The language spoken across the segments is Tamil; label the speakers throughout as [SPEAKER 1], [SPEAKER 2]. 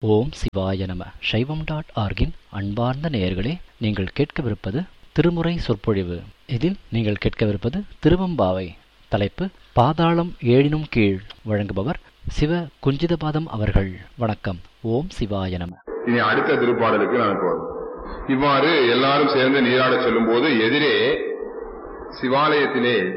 [SPEAKER 1] ஓம் சிவாய நம. சைவம்.org-இன் அன்பார்ந்த நேயர்களே, நீங்கள் கேட்கவிருப்பது திருமுறை சொற்பொழிவு. இதில் நீங்கள் கேட்கவிருப்பது திருவம்பாவை. தலைப்பு பாதாளம் ஏழினும் கீழ். வழங்குபவர் சிவ குஞ்சிதபாதம் அவர்கள். வணக்கம். ஓம் சிவாய நம.
[SPEAKER 2] இனி அடுத்த திருப்பாடலுக்கு நான் போறேன். இவ்வாறு எல்லாரும் சேர்ந்து நீராட செல்லும் போது எதிரே சிவாலயத்திலே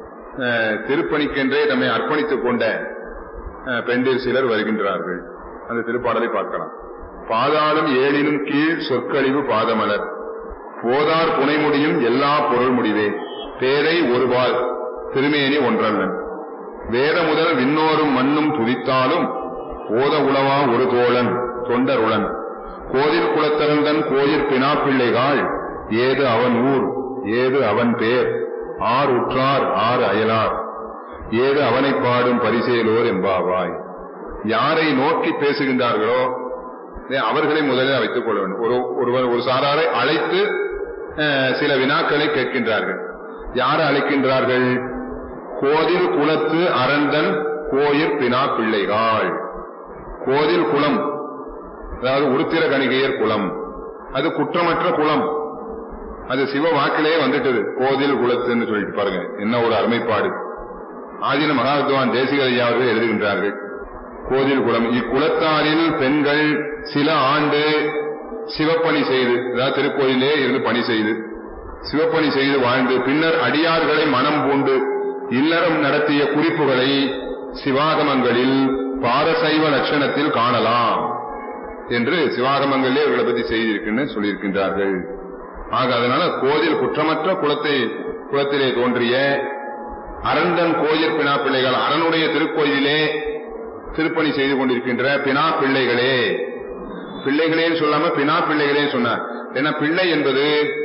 [SPEAKER 2] திருப்பணிக்கென்றே தம்மை அர்ப்பணித்துக் கொண்ட பெண்டிர் சிலர் வருகின்றார்கள். அந்த திருப்பாடலை பார்க்கலாம். பாதாளம் ஏழினும் கீழ் சொற்கழிவு பாதமலர் போதார் புனைமுடியும் எல்லா பொருள் முடிவே பேரை ஒருவாள் திருமேனி ஒன்றல்லன் வேத முதல் விண்ணோரும் மண்ணும் துதித்தாலும் ஓத உளவா ஒரு தோழன் தொண்டருளன் கோதில் குலத்தரந்தன் கோயிற் பினாப்பிள்ளைகாள் ஏது அவன் ஊர் ஏது அவன் பேர் ஆர் உற்றார் ஆர் அயலார் ஏது அவனை பாடும் பரிசேலோர் என்பாவாய். யாரை நோக்கி பேசுகின்றார்களோ அவர்களை முதலில் வைத்துக் கொள்ள வேண்டும். ஒருவர் ஒரு சாராரை அழைத்து சில வினாக்களை கேட்கின்றார்கள். யாரை அழைக்கின்றார்கள்? கோதில் குலத்து அரந்தன் கோயிற் பினா பிள்ளைகாள். கோதில் குலம், அதாவது உருத்திர கணிகையர் குலம், அது குற்றமற்ற குலம். அது சிவ வாக்கிலே வந்துட்டது. கோதில் குலத்துன்னு சொல்லிட்டு பாருங்க, என்ன ஒரு அருமைப்பாடு. ஆதீன மகாவித்வான் தேசிகரையா அவர்கள் எழுதுகின்றார்கள். கோதில் குலம், இக்குலத்தாரில் பெண்கள் சில ஆண்டு சிவப்பணி செய்து, அதாவது திருக்கோயிலே இருந்து பணி செய்து சிவப்பணி செய்து வாழ்ந்து பின்னர் அடியார்களை மனம் பூண்டு இல்லறம் நடத்திய குறிப்புகளை சிவாகமங்களில் பாரசைவ லட்சணத்தில் காணலாம் என்று சிவாகமங்களிலே இவர்களை பற்றி செய்திருக்குன்னு சொல்லியிருக்கின்றார்கள். ஆக அதனால கோதில் குற்றமற்ற குலத்திலே தோன்றிய அரந்தன் கோயில் பினா பிள்ளைகள், அரணுடைய திருக்கோயிலே திருப்பணி செய்து கொண்டிருக்கின்ற பினா பிள்ளைகளே, பிள்ளைகளே சொல்லாம பினா பிள்ளைகளே சொன்னார். ஏன்னா பிள்ளை என்பது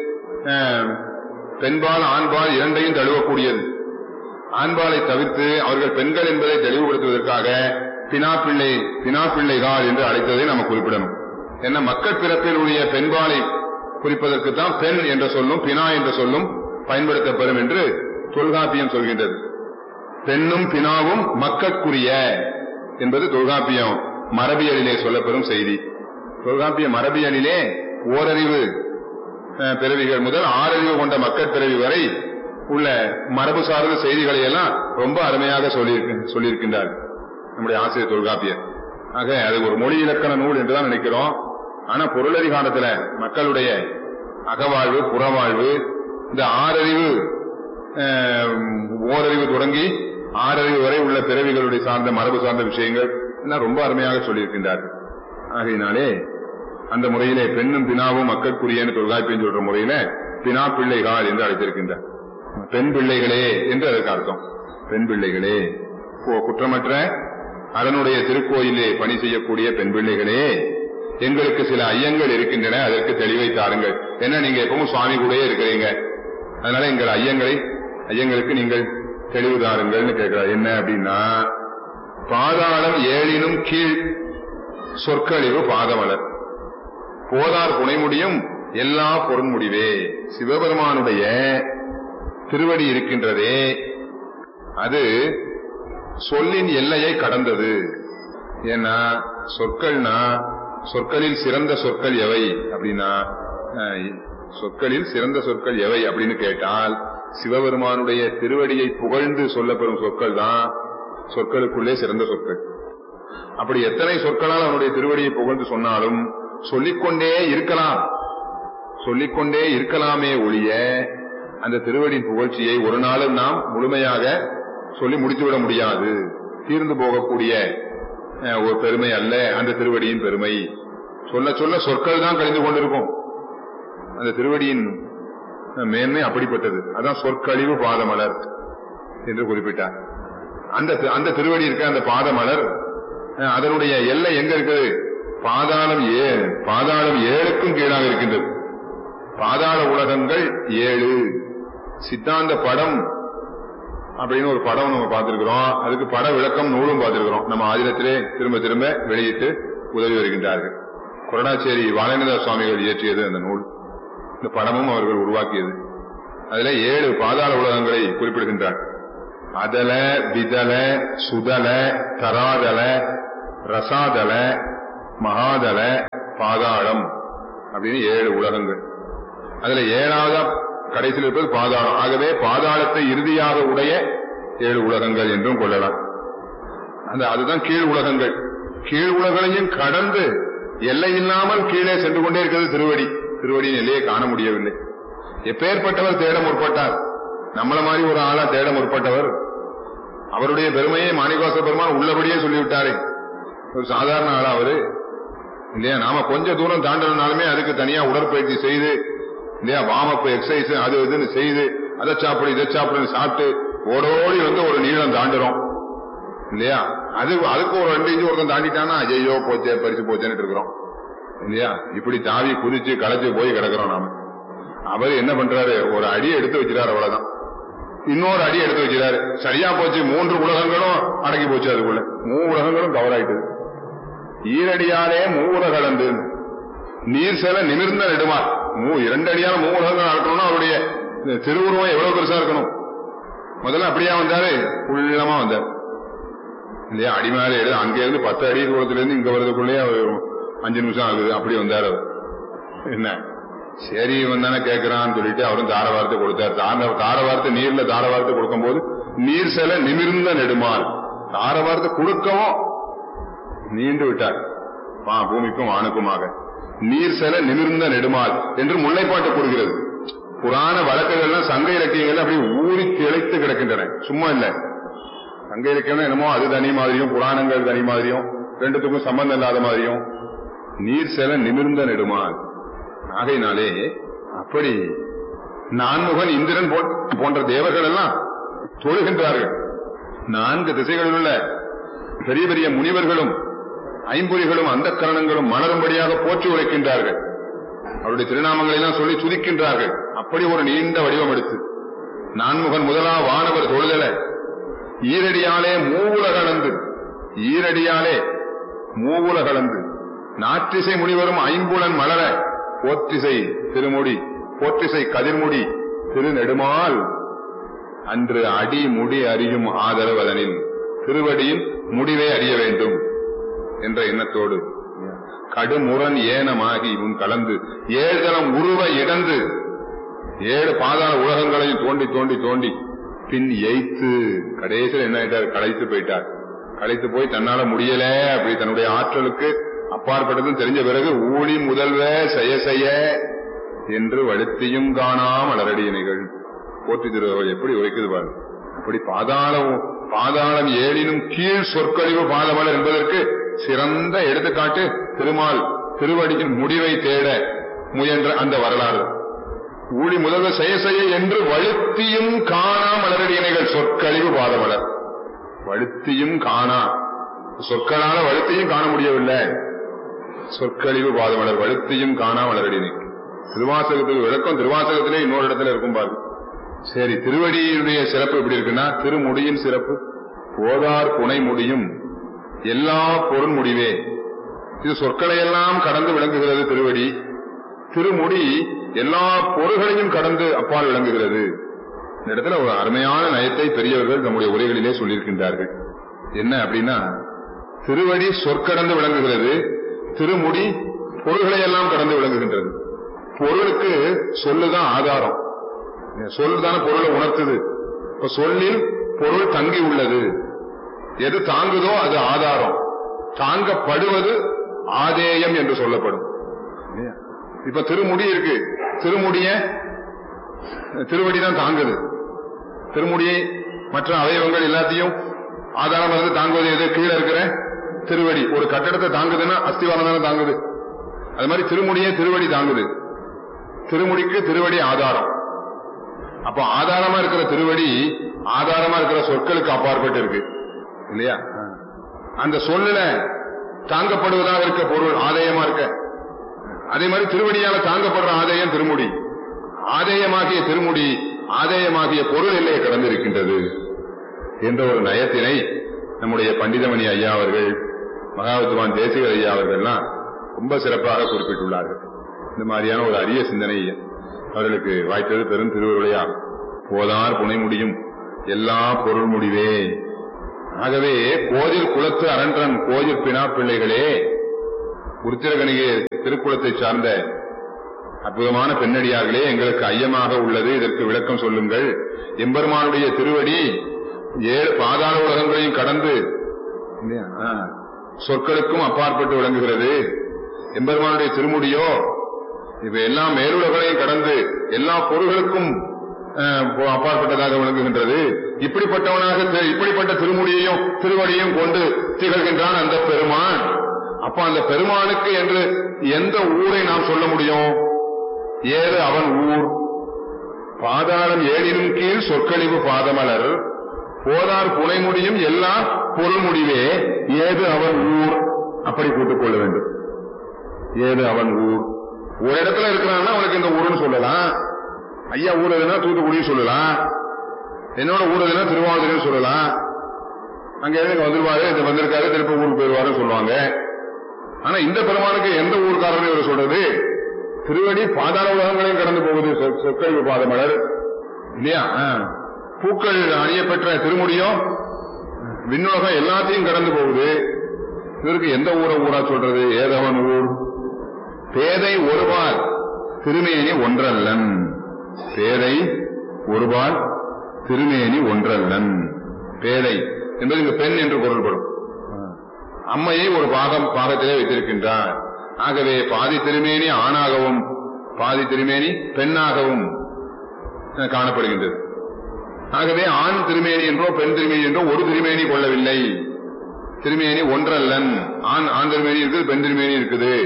[SPEAKER 2] பெண்பால் ஆண்பால் இரண்டையும் தழுவக்கூடியது. ஆண்பாலை தவிர்த்து அவர்கள் பெண்கள் என்பதை தெளிவுபடுத்துவதற்காக பினா பிள்ளைகள் என்று அழைத்ததை நாம் குறிப்பிடணும். ஏன்னா மக்கள் பிறப்பில் உடைய பெண்பாலை குறிப்பதற்கு தான் பெண் என்ற சொல்லும் பினா என்ற சொல்லும் பயன்படுத்தப்படும் என்று தொல்காப்பியம் சொல்கின்றது. பெண்ணும் பினாவும் மக்கட்குரிய என்பது தொல்காப்பியம் மரபியலிலே சொல்லப்பெறும் செய்தி. தொல்காப்பிய மரபியலிலே ஓரறிவு பிறவிகள் முதல் ஆறறிவு கொண்ட மக்கள் பிறவி வரை உள்ள மரபு சார்ந்த செய்திகளை எல்லாம் ரொம்ப அருமையாக சொல்லியிருக்கின்றார் நம்முடைய ஆசிரியர் தொல்காப்பியர். ஆக அது ஒரு மொழி இலக்கண நூல் என்றுதான் நினைக்கிறோம். ஆனா பொருளதிகாரத்துல மக்களுடைய அகவாழ்வு புறவாழ்வு, இந்த ஆறறிவு ஓரறிவு தொடங்கி ஆறறிவு வரை உள்ள பிறவிகளுடைய சார்ந்த மரபு சார்ந்த விஷயங்கள் ரொம்ப அருமையாக சொல்லியிருக்கின்றார்கள். ஆகையினாலே அந்த முறையிலே பெண்ணும் பினாவும் மக்களுக்குரியன்னு தொல்காப்பியம் சொல்ற முறையில பினா பிள்ளைகள் என்று அழைத்திருக்கின்றார். பெண் பிள்ளைகளே என்று அதற்கு அர்த்தம். பெண் பிள்ளைகளே, குற்றமற்ற அதனுடைய திருக்கோயிலே பணி செய்யக்கூடிய பெண் பிள்ளைகளே, எங்களுக்கு சில ஐயங்கள் இருக்கின்றன, அதற்கு தெளிவை தாருங்கள். ஏன்னா நீங்க எப்பவும் சுவாமி கூட இருக்கிறீங்க, அதனால எங்கள் ஐயங்களுக்கு நீங்கள் தெளிவு தாருங்கள்னு கேட்கிறார். என்ன அப்படின்னா, பாதாளம் ஏழினும் கீழ் சொற்கழிவு பாதமலர் போதார் புனைமுடியும் எல்லா பொருள் முடிவே. சிவபெருமானுடைய திருவடி இருக்கின்றதே, அது சொல்லின் எல்லையை கடந்தது. ஏன்னா சொற்களில் சிறந்த சொற்கள் எவை அப்படின்னா, சொற்களில் சிறந்த சொற்கள் எவை அப்படின்னு கேட்டால் சிவபெருமானுடைய திருவடியை புகழ்ந்து சொல்லப்பெறும் சொற்கள் தான் சொற்களுக்குள்ளே சிறந்த சொற்கள். அப்படி எத்தனை சொற்களால் அவனுடைய திருவடியை புகழ்ந்து சொன்னாலும் சொல்லிக்கொண்டே இருக்கலாமே ஒழிய அந்த திருவடியின் புகழ்ச்சியை ஒரு நாளும் நாம் முழுமையாக சொல்லி முடித்துவிட முடியாது. தீர்ந்து போகக்கூடிய ஒரு பெருமை அல்ல அந்த திருவடியின் பெருமை. சொல்ல சொல்ல சொற்கள் தான் கழிந்து கொண்டிருக்கும். அந்த திருவடியின் மேன்மை அப்படிப்பட்டது. அதான் சொற்கழிவு பாதமலர் என்று குறிப்பிட்டார். அந்த திருவடி இருக்க அந்த பாதமலர், அதனுடைய எல்லை எங்க இருக்குது? பாதாளம் ஏழுக்கும் கீழாக இருக்கின்றது. பாதாள உலகங்கள் 7. சித்தாந்த படம் அப்படின்னு ஒரு படம் நம்ம பார்த்திருக்கிறோம். அதுக்கு பட விளக்கம் நூலும் பார்த்திருக்கிறோம். நம்ம ஆதினத்திலே திரும்ப திரும்ப வெளியிட்டு உதவி வருகின்றார்கள். கொரடாச்சேரி வாலேந்திர சுவாமிகள் இயற்றியது அந்த நூல். இந்த படமும் அவர்கள் உருவாக்கியது. அதுல 7 பாதாள உலகங்களை குறிப்பிடுகின்றார். அதல விதல சுதல தராதல ரசாதல மகாதல, பாதாளம் அப்படின்னு 7 உலகங்கள். அதுல 7ஆவதா கடைசியில் இருப்பது பாதாளம். ஆகவே பாதாளத்தை இறுதியாக உடைய 7 உலகங்கள் என்றும் கொள்ளலாம். அதுதான் கீழ் உலகங்கள். கீழ் உலகங்களையும் கடந்து எல்லை இல்லாமல் கீழே சென்று கொண்டே இருக்கிறது திருவடி. திருவடியின் எல்லையை காண முடியவில்லை. எப்பேற்பட்டவர் தேட முற்பட்டார்? நம்மள மாதிரி ஒரு ஆளா தேட முற்பட்டவர். அவருடைய பெருமையை மாணிக்கவாச பெருமான் உள்ளபடியே சொல்லிவிட்டாரே. ஒரு சாதாரண ஆளா அவரு இல்லையா? நாம கொஞ்ச தூரம் தாண்டனாலுமே அதுக்கு தனியா உடற்பயிற்சி செய்து இல்லையா, வார்மப் எக்ஸசைஸ் அது இதுன்னு செய்து அதை சாப்பிடு இதை சாப்பிடுன்னு சாப்பிட்டு ஓடோடி ஒரு நீளம் தாண்டுறோம் இல்லையா? அதுக்கு ஒரு 2 இன்ச்சு ஒருத்தன் தாண்டிட்டானா ஐயோ போச்சே பறிச்சு போச்சேன்னு இருக்கிறோம் இல்லையா? இப்படி தாவி குதிச்சு களைச்சு போய் கிடக்கிறோம் நாம. அவர் என்ன பண்றாரு? ஒரு அடி எடுத்து வச்சிடாரு, அவ்வளவுதான். இன்னொரு அடி எடுத்து வச்சிடாரு, சரியா போச்சு. 3 உலகங்களும் அடங்கி போச்சு. அதுக்குள்ள 3 உலகங்களும் கவர் ஆயிட்டு. ஈரடியாலே 3 உலகளந்து நீர் செல நிமிர்ந்த நெடுமால். 2 அடியால 3 உலகங்கள் நடக்கணும்னா அவருடைய திருவுருவம் எவ்வளவு பெருசா இருக்கணும்? முதல்ல அப்படியா வந்தாரு? உள்ளமா வந்தார் இல்லையா? அடிமையால எழுது அங்க இருந்து 10 அடி தூரத்துல இருந்து இங்க வர்றதுக்குள்ளே 5 நிமிஷம் ஆகுது. அப்படி வந்தார் அவர். என்ன சரி வந்தானே கேட்கிறான்னு சொல்லிட்டு அவரும் தார வார்த்தை கொடுத்தார். தார வார்த்தை நீர்ல தார வார்த்தை கொடுக்கும் போது நீர் செல நிமிர்ந்த நெடுமால். தார வார்த்தை கொடுக்கவும் நீண்டு விட்டார். பூமிக்கும் வானுக்குமாக நீர் செல நிமிர்ந்த நெடுமால் என்று முல்லைப்பாட்டு கூறுகிறது. புராண வழக்குகள்லாம் சங்க இலக்கியங்கள் அப்படி ஊறி திளைத்து கிடக்கின்றன. சும்மா இல்ல. சங்க இலக்கியம் என்னமோ அது தனி மாதிரியும் புராணங்கள் தனி மாதிரியும் ரெண்டுத்துக்கும் சம்பந்தம் இல்லாத மாதிரியும். நீர் செல நிமிர்ந்த நெடுமால். ஆகையினாலே அப்படி நான்முகன் இந்திரன் போன்ற தேவர்கள் எல்லாம் தொழுகின்றார்கள். 4 திசைகளில் உள்ள பெரிய பெரிய முனிவர்களும் ஐம்பொறிகளும் அந்த கரணங்களும் மலரும்படியாக போற்றி உரைக்கின்றார்கள். அவருடைய திருநாமங்களை எல்லாம் சொல்லி துதிக்கின்றார்கள். அப்படி ஒரு நீண்ட வடிவம் எடுத்து நான்முகன் முதலா வானவர் தொழுதல ஈரடியாலே மூவுலகளந்து. ஈரடியாலே மூவுலகளந்து நாற்றிசை முனிவரும் ஐம்புலன் மலர போற்றிசை திருமுடி போற்றிசை கதிர்முடி திருநெடுமால் அன்று அடி முடி அறியும் ஆதரவதனில் திருவடியின் முடிவை அறிய வேண்டும் என்ற எண்ணத்தோடு கடுமுரண் ஏனமாகி உன் கலந்து 7 தளம் உருவ இடந்து 7 பாதாள உலகங்களையும் தோண்டி தோண்டி தோண்டி பின் எய்த்து கடைசியில் என்ன ஆயிட்டார்? களைத்து போயிட்டார். களைத்து போய் தன்னால முடியல அப்படி தன்னுடைய ஆற்றலுக்கு அப்பாற்பட்டதும் தெரிஞ்ச பிறகு ஊழி முதல்வ செய்ய என்று வழுத்தியும் காணாம மலரடியினைகள் போற்றி திருவள்ளுவர் எப்படி உரைக்குது பாரு. அப்படி பாதாளம் 7னும் கீழ் சொற்கழிவு பாதமலர் என்பதற்கு சிறந்த எடுத்துக்காட்டு திருமால் திருவடியின் முடிவை தேட முயன்ற அந்த வரலாறு. ஊழி முதல்வ செய்ய என்று வழுத்தியும் காணா மலரடியினைகள் சொற்கழிவு பாதமலர். வழுத்தியும் காணா, சொற்களால வழுத்தியும் காண முடியவில்லை. சொற்கழிவு பாதமலர் வழுத்தியும் காணா மலரடினை. திருவாசகத்துக்கு விளக்கம் திருவாசகத்திலே இன்னொரு இடத்துல இருக்கும் பாரு. சரி, திருவடியினுடைய சிறப்பு எப்படி இருக்குன்னா, திருமுடியின் சிறப்பு போதார் புனை முடியும் எல்லா பொருள் முடிவே. இது சொற்களை எல்லாம் கடந்து விளங்குகிறது திருவடி. திருமுடி எல்லா பொருள்களையும் கடந்து அப்பால் விளங்குகிறது. இந்த இடத்துல ஒரு அருமையான நயத்தை பெரியவர்கள் நம்முடைய உரைகளிலே சொல்லியிருக்கின்றார்கள். என்ன அப்படின்னா, திருவடி சொற்கடந்து விளங்குகிறது, திருமுடி பொருள்களை எல்லாம் கடந்து விளங்குகின்றது. பொருளுக்கு சொல்லுதான் ஆதாரம். சொல்லுதான பொருளை உணர்த்துது. இப்ப சொல்லில் பொருள் தங்கி உள்ளது. எது தாங்குதோ அது ஆதாரம். தாங்கப்படுவது ஆதேயம் என்று சொல்லப்படும். இப்ப திருமுடி இருக்கு, திருமுடிய திருவடிதான் தாங்குது. திருமுடியை மற்ற அவயவங்கள் எல்லாத்தையும் ஆதாரம் இருந்து தாங்குவது எது? கீழே இருக்கிற திருவடி. ஒரு கட்டடத்தை தாங்குதுன்னா அஸ்திவாரம் தானே தாங்குது. அது மாதிரி திருமுடியை திருவடி தாங்குது. திருமுடிக்கு திருவடி ஆதாரம். அப்ப ஆதாரமா இருக்கிற திருவடி ஆதாரமா இருக்கிற சொற்களுக்கு அப்பாற்பட்டு இருக்கு இல்லையா? அந்த சொல்லுல தாங்கப்படுவதாக இருக்க பொருள் ஆதேயமா இருக்க, அதே மாதிரி திருவடியால தாங்கப்படுற ஆதேயம் திருமுடி. ஆதேயமாகிய திருமுடி ஆதேயமாகிய பொருள் எல்லையை கடந்து இருக்கின்றது என்ற ஒரு நயத்தினை நம்முடைய பண்டிதமணி ஐயா அவர்கள், மகாவித்வான் தேசிகர் ஐயா அவர்கள்லாம் ரொம்ப சிறப்பாக குறிப்பிட்டுள்ளார்கள். இந்த மாதிரியான ஒரு அரிய சிந்தனை அவர்களுக்கு வாய்த்தது பெரும் திருவருளையாகும். போதார் புனை முடியும் எல்லா பொருள் முடிவே. ஆகவே கோயில் குலத்து அரண்டன் கோயில் பினா பிள்ளைகளே, உருத்திரகணிகை திருக்குலத்தை சார்ந்த அற்புதமான பெண்ணடியார்களே, எங்களுக்கு ஐயமாக உள்ளது, இதற்கு விளக்கம் சொல்லுங்கள். எம்பெருமானுடைய திருவடி 7 பாதாள உலகங்களையும் கடந்து சொற்களுக்கும் அப்பாற்பட்டு விளங்குகிறது. எம்பெருமானுடைய திருமுடியோ இவை எல்லாம் மேலுலகங்களையும் கடந்து எல்லா பொருள்களுக்கும் அப்பாற்பட்டதாக விளங்குகின்றது. இப்படிப்பட்ட திருமுடியையும் திருவடியும் கொண்டு திகழ்கின்றான் அந்த பெருமான். அப்ப அந்த பெருமானுக்கு என்று எந்த ஊரை நாம் சொல்ல முடியும்? ஏது அவன் ஊர்? பாதாளம் 7 கீழ் சொற்கழிவு பாதமலர் போதார் புனைமுடியும் எல்லா பொருள் முடிவே ஏது அவன் ஊர். அப்படி கூட்டுக் கொள்ள வேண்டும். ஏது அவன் ஊர். ஒரு இடத்துல இருக்கிறான்னா அவனுக்கு இந்த ஊருன்னு சொல்லலாம். ஐயா ஊர் எதுனா தூத்துக்குடின்னு சொல்லலாம். என்னோட ஊர் எதுனா திருவாவூர்னு சொல்லலாம். அங்க இருந்து வந்துருவாரு, இது வந்திருக்காரு, திருப்பி ஊருக்கு போயிருவாருன்னு சொல்லுவாங்க. ஆனா இந்த பெருமானுக்கு எந்த ஊர்காரன்னு இவர் சொல்றது? திருவடி பாதாள உலகங்களையும் கடந்து போகுது சொற்கழிவு பாதமலர் இல்லையா? பூக்கள் அணியப்பெற்ற திருமுடியும் விண்ணுலகம் எல்லாத்தையும் கடந்து போகுது. இதற்கு எந்த ஊரா சொல்றது? ஏதவன் ஊர். பேதை ஒருபால் திருமேனி ஒன்றல்லன். பேதை ஒருபால் திருமேனி ஒன்றல்லன். பேதை என்பது இங்கு பெண் என்று பொருள்படும். அம்மையை ஒரு பாகத்திலே வைத்திருக்கின்றார். ஆகவே பாதி திருமேனி ஆணாகவும் பாதி திருமேனி பெண்ணாகவும் காணப்படுகின்றது. ஆகவே ஆண் திருமேனி என்றோ பெண் திருமேனி என்றோ ஒரு திருமேனி கொள்ளவில்லை. திருமேனி ஒன்றல்லன். ஆண் திருமேனி இருக்குது, பெண் திருமேனி இருக்குது.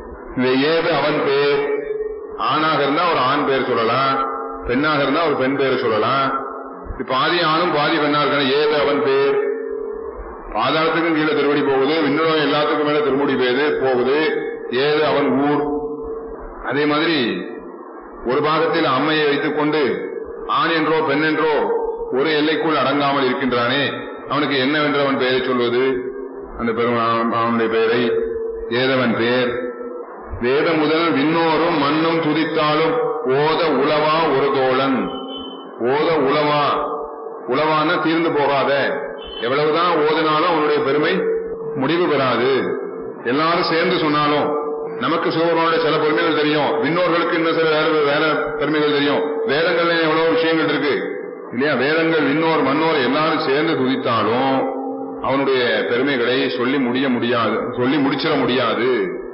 [SPEAKER 2] ஏது அவன் பேர். ஆணாக இருந்தா ஒரு ஆண் பேர் சொல்லலாம், பெண்ணாக இருந்தா ஒரு பெண் பேர் சொல்லலாம். பாதி ஆணும் பாதி பெண்ணா இருக்க ஏது அவன் பேர். பாதாளத்துக்கும் கீழே திருவடி போகுது, விண்ணுலகம் எல்லாத்துக்கும் மேல திருமுடி போகுது. ஏது அவன் ஊர். அதே மாதிரி ஒரு பாகத்தில் அம்மையை வைத்துக் கொண்டு ஆண் என்றோ பெண் என்றோ ஒரு எல்லைக்குள் அடங்காமல் இருக்கின்றானே, அவனுக்கு என்னவென்று அவன் பெயரை சொல்வது? அந்த அவனுடைய பெயரை ஏதவன் பேர். வேத முதல் விண்ணோரும் மண்ணும் துதித்தாலும் ஓத உளவா ஒரு தோழன். ஓத உளவா, உளவான தீர்ந்து போகாத, எவ்வளவுதான் ஓதினாலும் அவனுடைய பெருமை முடிவு பெறாது. எல்லாரும் சேர்ந்து சொன்னாலும் நமக்கு சிவபெருமானுடைய சில பெருமைகள் தெரியும், விண்ணோர்களுக்கு இன்னும் சில வேற பெருமைகள் தெரியும். வேதங்கள்ல எவ்வளவு விஷயங்கள் இருக்கு இல்லையா? வேதங்கள் விண்ணோர் மண்ணோர் எல்லாரும் சேர்ந்து துதித்தாலும் அவனுடைய பெருமைகளை சொல்லி முடிச்சிட முடியாது.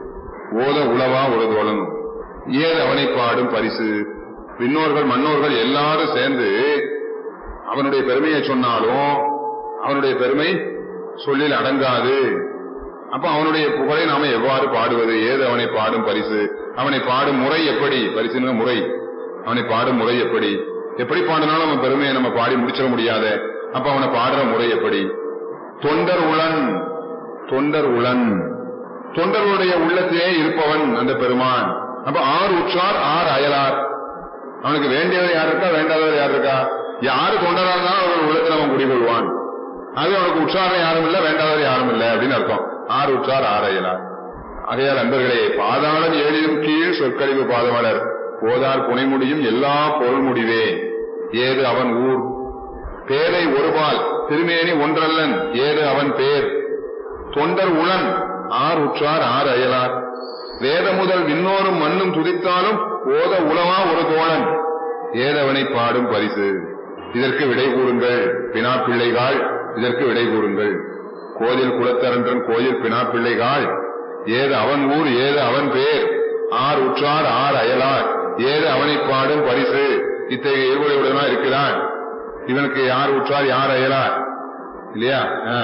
[SPEAKER 2] ஓத உளவா ஒரு தோழன். ஏது அவனை பாடும் பரிசு. விண்ணோர்கள் மண்ணோர்கள் எல்லாரும் சேர்ந்து அவனுடைய பெருமையை சொன்னாலும் அவனுடைய பெருமை சொல்லில் அடங்காது. அப்ப அவனுடைய புகழை நாம எவ்வாறு பாடுவது? ஏது அவனை பாடும் பரிசு. அவனை பாடும் முறை எப்படி? பரிசுன முறை. அவனை பாடும் முறை எப்படி? எப்படி பாடினாலும் அவன் பெருமையை நம்ம பாடி முடிச்சிட முடியாத. அப்ப அவனை பாடுற முறை எப்படி? தொண்டர் உளன். தொண்டர் உளன். தொண்டர்களுடைய உள்ளத்திலே இருப்பவன் அந்த பெருமான். அப்ப ஆறு உற்றார் ஆறு அயலார். அவனுக்கு வேண்டியவர் யார் இருக்கா, வேண்டாதவர் யார் இருக்கா? யாரு தொண்டராக தான் அவர்கள் உள்ளத்தில் அவன் குடிகொள்வான். அது அவனுக்கு உற்சாரம் யாரும் இல்ல, வேண்டாதவர் யாரும் இல்ல அப்படின்னு அர்த்தம். ஆறு உற்றார் ஆறு அயலார். ஆகையால் அன்பர்களே, பாதாளம் 7 கீழ் சொற்கழிவு பாதமலர் போதார் புனைமுடியும் எல்லா பொருள் முடிவே ஏது அவன் ஊர். பேரை ஒருபால் திருமேனி ஒன்றல்லன் ஏது அவன் பேர். தொண்டர் உளன் ஆறு உற்றார் ஆறு அயலார். வேத முதல் விண்ணோரும் மண்ணும் துதித்தாலும் ஓத உளவா ஒரு தோழன் ஏதவனை பாடும் பரிசு. இதற்கு விடை கூறுங்கள் பினாப்பிள்ளைகாள். இதற்கு விடை கூறுங்கள். கோயில் குலத்தரன்றன் கோயில் பினாப்பிள்ளைகாள். ஏது அவன் ஊர் ஏது அவன் பேர். ஆறு உற்றார் ஆறு அயலார் ஏது அவனை பாடும் பரிசு. இத்தகைய ஏவுடையவுடனா இருக்கிறான். இவனுக்கு யார் உற்றார் யார் அயலார் இல்லையா?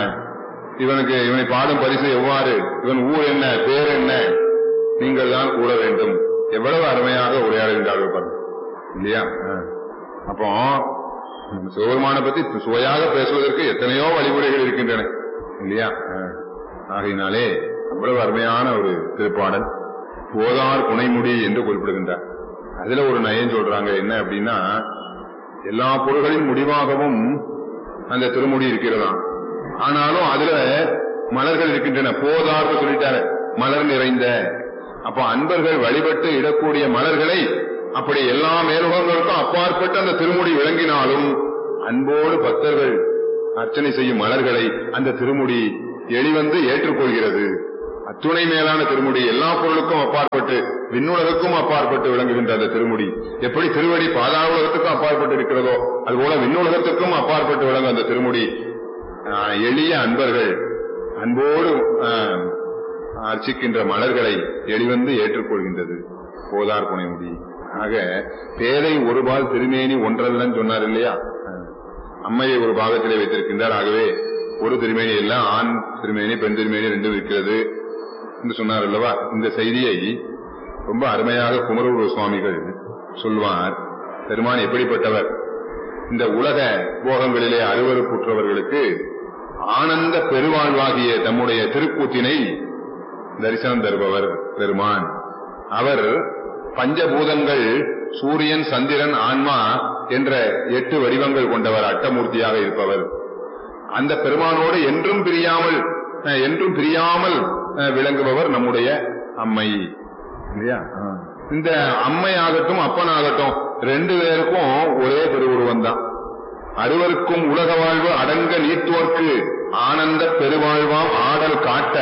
[SPEAKER 2] இவனை பாடும் பரிசு எவ்வாறு? இவன் ஊர் என்ன, பேர் என்ன? நீங்கள் தான் கூற வேண்டும். எவ்வளவு அருமையாக உரையாடுகின்றார்கள் பாருங்க இல்லையா? அப்போ சிவபெருமானை பத்தி சுவையாக பேசுவதற்கு எத்தனையோ வழிமுறைகள் இருக்கின்றன இல்லையா? ஆகையினாலே அவ்வளவு அருமையான ஒரு திருப்பாடல். போதார் புனைமுடி என்று குறிப்பிடுகின்றார். அதுல ஒரு நயம் சொல்றாங்க. என்ன அப்படின்னா, எல்லா பொருள்களின் முடிவாகவும் அந்த திருமுடி இருக்கிறதாம். ஆனாலும் அதுல மலர்கள் இருக்கின்றன. போதார்னு சொல்லிட்டாரு, மலர் நிறைந்த. அப்ப அன்பர்கள் வழிபட்டு இடக்கூடிய மலர்களை அப்படி எல்லா மேலுகங்களுக்கும் அப்பாற்பட்டு அந்த திருமுடி விளங்கினாலும் அன்போடு பக்தர்கள் அர்ச்சனை செய்யும் மலர்களை அந்த திருமுடி எளிவந்து ஏற்றுக்கொள்கிறது. அத்துணை மேலான திருமுடி, எல்லா பொருளுக்கும் அப்பாற்பட்டு விண்ணுலகுக்கும் அப்பாற்பட்டு விளங்குகின்ற அந்த திருமுடி எப்படி திருவடி பாதாள உலகத்துக்கும் அப்பாற்பட்டு இருக்கிறதோ அதுபோல விண்ணுலகத்துக்கும் அப்பாற்பட்டு விளங்கும் அந்த திருமுடி எளிய அன்பர்கள் அன்போடு அர்ச்சிக்கின்ற மலர்களை எளிவந்து ஏற்றுக்கொள்கின்றது போதார் புனைமுடி. ஆக பேதை ஒருபால் திருமேனி ஒன்றல்லன்னு சொன்னார் இல்லையா, அம்மையை ஒரு பாகத்திலே வைத்திருக்கின்றார். ஆகவே ஒரு திருமேனி எல்லாம் ஆண் திருமேனி பெண் திருமேனி ரெண்டும் இருக்கிறது என்று சொன்னார் அல்லவா. இந்த செய்தியை ரொம்ப அருமையாக குமரகுரு சுவாமிகள் சொல்வார். பெருமான் எப்படிப்பட்டவர், இந்த உலக போகங்களிலே அருவருப்புற்றவர்களுக்கு ஆனந்த பெருவாழ்வாகிய தம்முடைய திருக்கூத்தினை தரிசனம் தருபவர் பெருமான். அவர் பஞ்சபூதங்கள் சூரியன் சந்திரன் ஆன்மா என்ற 8 வடிவங்கள் கொண்டவர், அட்டமூர்த்தியாக இருப்பவர். அந்த பெருமானோடு என்றும் பிரியாமல் விளங்குபவர் நம்முடைய அம்மை இல்லையா. இந்த அம்மை ஆகட்டும் அப்பனாகட்டும் 2 பேருக்கும் ஒரே திருவுருவம் தான். அருவருக்கும் உலக வாழ்வு அடங்க நீத்தோர்க்கு ஆனந்த பெருவாழ்வாம் ஆடல் காட்ட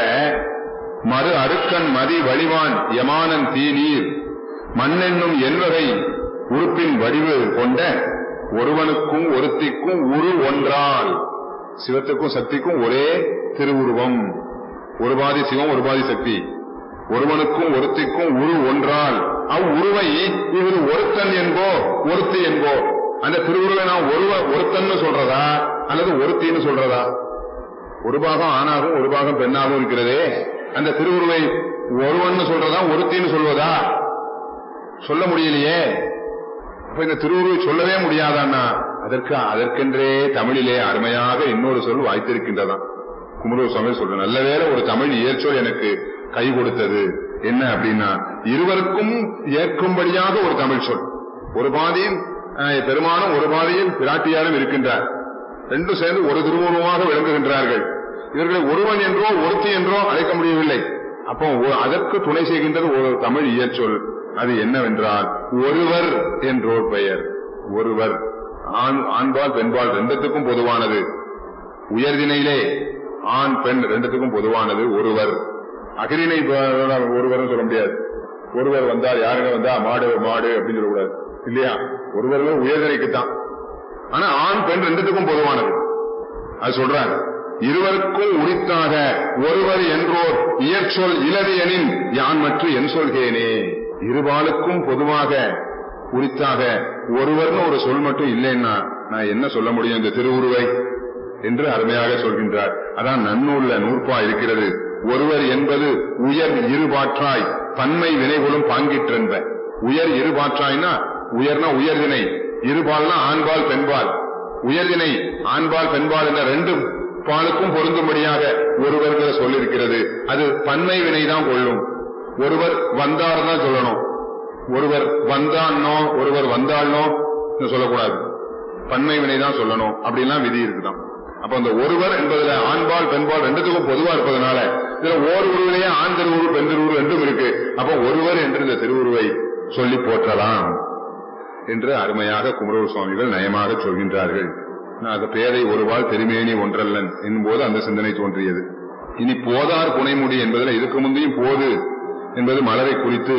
[SPEAKER 2] மறு அருக்கன் மதி வழிவான் யமானன் தீநீர் மண்ணென்னும் எல்வகை உறுப்பின் வடிவு கொண்ட ஒருவனுக்கும் ஒருத்திக்கும் உரு ஒன்றால். சிவத்துக்கும் சக்திக்கும் ஒரே திருவுருவம், ஒரு பாதி சிவம் ஒரு பாதி சக்தி. ஒருவனுக்கும் ஒருத்திக்கும் உரு ஒன்றால் அவ்வுருவை இவர் ஒருத்தன் என்போ ஒருத்தி என்போ. அந்த திருவுருவை நான் ஒருத்தன்னு சொல்றதா அல்லது ஒருத்தின்னு சொல்றதா? ஒரு பாகம் ஆணாகவும் ஒரு பாகம் பெண்ணாகவும் இருக்கிறதே, அந்த திருவுருவை ஒருவன் சொல்றதா ஒருத்தின்னு சொல்வதா? சொல்ல முடியலையே. அப்ப இந்த திருவுருவை சொல்லவே முடியாதான்னா அதற்கென்றே தமிழிலே அருமையாக இன்னொரு சொல் வாய்த்திருக்கின்றதான். குமரகுரு சுவாமி சொல்ற நல்ல வேளை ஒரு தமிழ் இயற்சொல் எனக்கு கை கொடுத்தது. என்ன அப்படின்னா, இருவருக்கும் ஏற்கும்படியாக ஒரு தமிழ் சொல். ஒரு பாதியில் பெருமானும் ஒரு பாதியில் பிராட்டியாரும் இருக்கின்றார். ரெண்டும் சேர்ந்து ஒரு திருவுருவமாக விளங்குகின்றார்கள். இவர்களை ஒருவன் என்றோ ஒருத்தி என்றோ அழைக்க முடியவில்லை. அப்போ அதற்கு துணை செய்கின்றது ஒரு தமிழ் இயற்சொல். அது என்னவென்றால் ஒருவர் என்றோர் பெயர். ஒருவர் ஆண்பால் பெண்பால் ரெண்டுத்துக்கும் பொதுவானது. உயர்தினையிலே ஆண் பெண் ரெண்டுத்துக்கும் பொதுவானது ஒருவர். அகிரினை ஒருவர் சொல்ல முடியாது. ஒருவர் வந்தால் யாருங்க வந்தா மாடு மாடு அப்படின்னு சொல்லக்கூடாது இல்லையா. ஒருவர் உயர்தினைக்குத்தான். ஆனா ஆண் பெண் ரெண்டுத்துக்கும் பொதுவானது. அது சொல்றாங்க. இருவருக்கும் உரித்தாக ஒருவர் என்றோர் இயற்சொல் இலது எனின் யான் மற்ற என் சொல்கேனே. இருபாலுக்கும் பொதுவாக உரித்தாக ஒருவர்னு ஒரு சொல் மட்டும் இல்லைன்னா நான் என்ன சொல்ல முடியும் இந்த திருவுருவை என்று அருமையாக சொல்கின்றார். அதான் நன்னூல்ல நூற்பா இருக்கிறது. ஒருவர் என்பது உயர் இருபாற்றாய் பன்மை வினைகளும் பாங்கிற்றென்ப. உயர் இருபாற்றாய்னா உயர்னா உயர்தினை, இருபால்னா ஆண்பால் பெண்பால். உயர்தினை ஆண்பால் பெண்பால் என்ற 2 பாலுக்கும் பொருந்தும்படியாக ஒருவர் சொல்லிருக்கிறது. அது பன்மை வினைதான் கொள்ளும். ஒருவர் வந்தார் தான் சொல்லணும். ஒருவர் வந்தான்னோ ஒருவர் வந்தாள்னோ சொல்லக்கூடாது. பன்மை வினைதான் சொல்லணும். அப்படின்லாம் விதி இருக்குதான். அப்ப அந்த ஒருவர் என்பதுல ஆண்பால் பெண்பால் ரெண்டுத்துக்கும் பொதுவா இருப்பதனால இதுல ஓர் உருவிலேயே ஆண் திருவுரு பெண் திருவுரு ரெண்டும் இருக்கு. அப்ப ஒருவர் என்று இந்த திருவுருவை சொல்லி போற்றலாம் என்று அருமையாக குமரகுரு சுவாமிகள் நயமாக சொல்கின்றார்கள். அது பேதை ஒருவாள் திருமேனி ஒன்றல்லன் என்போது அந்த சிந்தனை தோன்றியது. இனி போதார் புனைமுடி என்பதில் இதுக்கு முந்தையும் போது என்பது மலரை குறித்து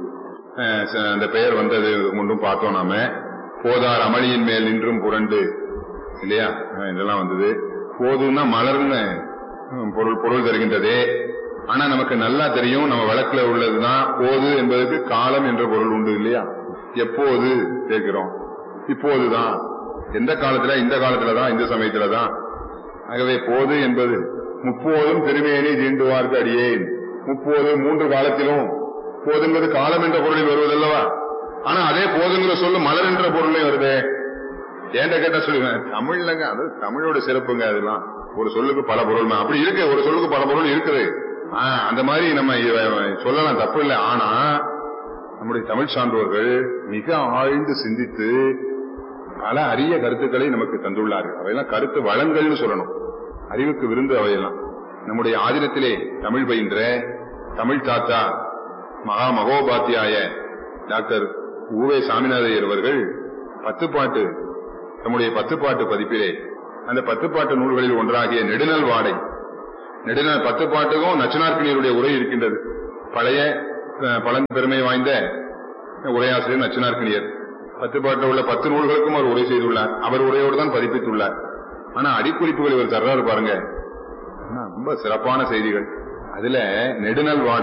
[SPEAKER 2] அந்த பெயர் வந்தது முன்னும் பார்த்தோம். நாம போதார் அமளியின் மேல் நின்றும் புரண்டு இல்லையா இதெல்லாம் வந்தது. போதுன்னா மலர்னு பொருள் தருகின்றதே. ஆனா நமக்கு நல்லா தெரியும், நம்ம வழக்குல உள்ளதுதான் போது என்பதற்கு காலம் என்ற பொருள் உண்டு இல்லையா. எப்போது கேட்கிறோம், இப்போதுதான், எந்த காலத்துல, இந்த காலத்துலதான், இந்த சமயத்துலதான். ஆகவே போது என்பது முப்போதும் திருமேனி தீண்டுவார்க்கு அடியேன். முப்போது 3 காலத்திலும் போதுங்கிறது காலம் என்ற பொருளில் வருவதல்லவா. ஆனா அதே போதுங்கிற சொல்லு மலர் என்ற பொருளையும் வருதே. ஏன்ட கேட்டா சொல்லுவேன் தமிழ்லங்க, அது தமிழோட சிறப்புங்க. அதெல்லாம் ஒரு சொல்லுக்கு பல பொருள் அப்படி இருக்கு, ஒரு சொல்லுக்கு பல பொருள் இருக்குது. அந்த மாதிரி நம்ம சொல்லலாம், தப்பு இல்லை. ஆனா நம்முடைய தமிழ் சான்றோர்கள் மிக ஆழ்ந்து சிந்தித்து பல அரிய கருத்துக்களை நமக்கு தந்துள்ளார்கள். அவையெல்லாம் கருத்து வளங்கள்னு சொல்லணும், அறிவுக்கு விருந்து அவையெல்லாம். நம்முடைய ஆதினத்திலே தமிழ் பயின்ற தமிழ் தாத்தா மகோபாத்தியாய டாக்டர் ஊவே சாமிநாதையர் அவர்கள் 10 பாட்டு, நம்முடைய 10 பாட்டு பதிப்பிலே அந்த 10 பாட்டு நூல்களில் ஒன்றாகிய நெடுநல் வாடை நெடுநாள் 10 பாட்டுக்கும் நச்சினார்க்கினியருடைய உரை இருக்கின்றது. பழைய பழம்பெருமை வாய்ந்த உரையாசிரியர் நச்சினார்க்கினியர். 10 பாட்டில் உள்ள 10 நூல்களுக்கும் அவர் உரை செய்துள்ளார். அவர் உரையோடு தான் பதிப்பித்துள்ளார். ஆனா அடிக்குறிப்புகள் இவர் தர்றாரு பாருங்க, ரொம்ப சிறப்பான செய்திகள். அதுல நெடுநல்